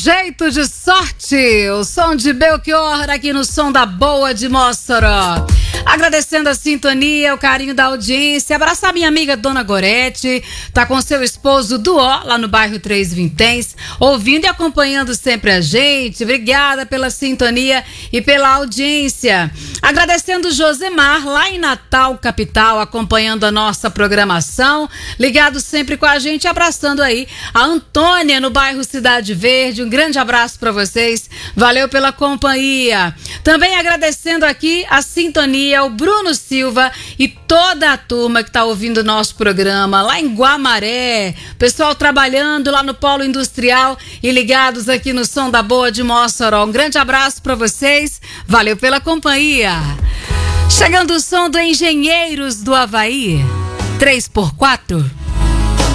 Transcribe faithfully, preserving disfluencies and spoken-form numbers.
jeito de sorte, o som de Belchior aqui no Som da Boa de Mossoró. Agradecendo a sintonia, o carinho da audiência. Abraçar minha amiga Dona Gorete, tá com seu esposo Duó, lá no bairro Três Vinténs, ouvindo e acompanhando sempre a gente. Obrigada pela sintonia e pela audiência. Agradecendo o Josemar, lá em Natal, capital, acompanhando a nossa programação, ligado sempre com a gente, abraçando aí a Antônia, no bairro Cidade Verde. Um grande abraço para vocês, valeu pela companhia. Também agradecendo aqui a sintonia, o Bruno Silva e toda a turma que está ouvindo o nosso programa lá em Guamaré, pessoal trabalhando lá no Polo Industrial e ligados aqui no Som da Boa de Mossoró. Um grande abraço para vocês, valeu pela companhia. Chegando o som do Engenheiros do Havaí, três por quatro.